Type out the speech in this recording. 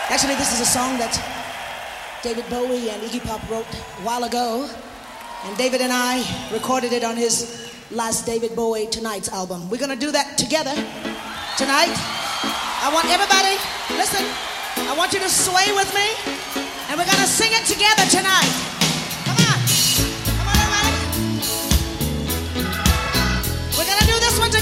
Actually, this is a song that David Bowie and Iggy Pop wrote a while ago, and David and I recorded it on his last David Bowie Tonight's album. We're gonna do that together tonight. I want everybody, listen, I want you to sway with me, and we're gonna sing it together.